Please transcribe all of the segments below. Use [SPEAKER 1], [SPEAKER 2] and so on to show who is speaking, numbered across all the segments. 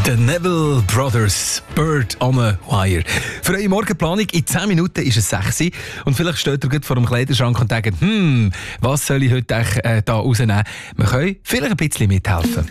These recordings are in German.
[SPEAKER 1] The Neville Brothers, Bird on a Wire. Für eure Morgenplanung in 10 Minuten ist es 6 Uhr. Und vielleicht steht ihr gerade vor dem Kleiderschrank und denkt, was soll ich heute da rausnehmen? Wir können vielleicht ein bisschen mithelfen.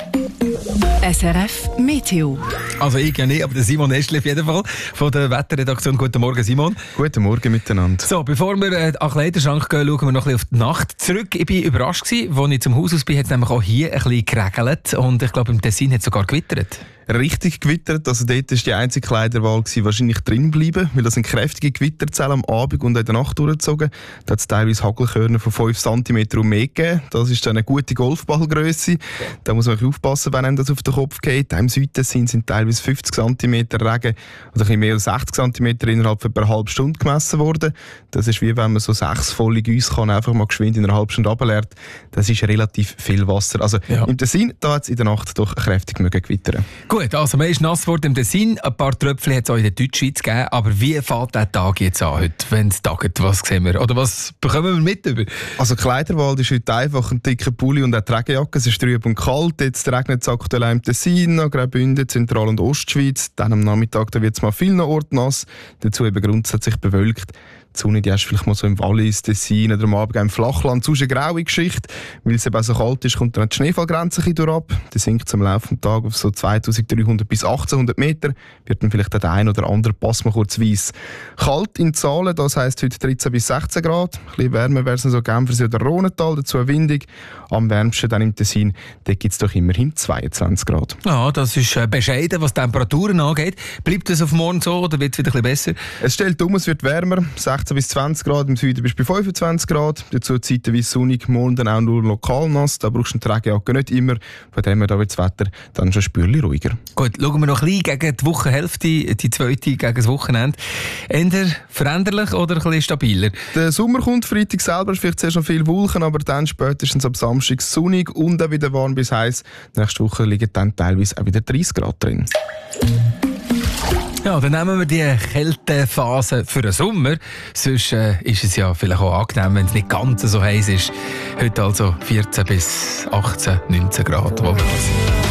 [SPEAKER 2] SRF Meteo.
[SPEAKER 1] Also ich ja nicht, aber der Simon Estli auf jeden Fall von der Wetterredaktion. Guten Morgen, Simon.
[SPEAKER 3] Guten Morgen miteinander.
[SPEAKER 1] So, bevor wir an den Kleiderschrank gehen, schauen wir noch ein bisschen auf die Nacht zurück. Ich war überrascht, als ich zum Haus aus bin, hat es nämlich auch hier ein bisschen geregelt. Und ich glaube, im Tessin hat es sogar gewittert.
[SPEAKER 3] Richtig gewittert, also dort war die einzige Kleiderwahl wahrscheinlich drin bleiben, weil das sind kräftige Gewitterzellen am Abend und in der Nacht durchgezogen. Da hat es teilweise Hagelkörner von 5 cm und mehr gegeben. Das ist dann eine gute Golfballgrösse. Da muss man aufpassen, wenn einem das auf den Kopf geht. Im Südtessin sind teilweise 50 cm Regen oder ein bisschen mehr als 60 cm innerhalb von einer halben Stunde gemessen worden. Das ist wie wenn man so 6 volle Güsse einfach mal geschwind in einer halben Stunde runterleert. Das ist relativ viel Wasser. Also im Tessin, da hat es in der Nacht doch kräftig gewittern.
[SPEAKER 1] Gut, also man ist nass geworden im Tessin, ein paar Tröpfchen hat es auch in der Deutschschweiz gegeben, aber wie fällt der Tag jetzt an heute, wenn es tagt, was sehen wir? Oder was bekommen wir mit über?
[SPEAKER 3] Also Kleiderwahl ist heute einfach ein dicker Pulli und eine Regenjacke, es ist trüb und kalt, jetzt regnet es aktuell im Tessin, Graubünden, Zentral- und Ostschweiz, dann am Nachmittag wird es mal vielen Orten nass, dazu eben grundsätzlich bewölkt. Die Sonne, die hast du vielleicht mal so im Wallis, Tessin oder am Abend im Flachland. Sonst eine graue Geschichte. Weil es eben so kalt ist, kommt dann die Schneefallgrenze durch ab. Die sinkt am Laufe des Tages auf so 2300 bis 1800 Meter. Wird dann vielleicht der ein oder andere Pass mal kurz weiss. Kalt in Zahlen, das heisst heute 13 bis 16 Grad. Ein bisschen wärmer wäre es so Genfersee oder Rhonental, dazu windig. Am wärmsten dann im Tessin, da gibt es doch immerhin 22 Grad.
[SPEAKER 1] Ja, das ist bescheiden, was die Temperaturen angeht. Bleibt es auf morgen so oder wird es wieder ein bisschen besser?
[SPEAKER 3] Es stellt um, es wird wärmer. 16 bis 20 Grad, im Süden bist du bei 25 Grad. Dazu zeitweise sonnig, morgen dann auch nur lokal nass. Da brauchst du eine Regenjacke nicht immer. Von dem her da wird das Wetter dann schon ein Spürchen ruhiger.
[SPEAKER 1] Gut, schauen wir noch ein bisschen gegen die Wochenhälfte, die zweite gegen das Wochenende. Eher veränderlich oder ein bisschen stabiler?
[SPEAKER 3] Der Sommer kommt, Freitag selber ist vielleicht zuerst noch viel Wolken, aber dann spätestens ab Samstag sonnig und auch wieder warm bis heiß. Nächste Woche liegen dann teilweise auch wieder 30 Grad drin.
[SPEAKER 1] Ja, dann nehmen wir die Kältephase für den Sommer. Sonst ist es ja vielleicht auch angenehm, wenn es nicht ganz so heiß ist. Heute also 14 bis 18, 19 Grad, wo wir sind.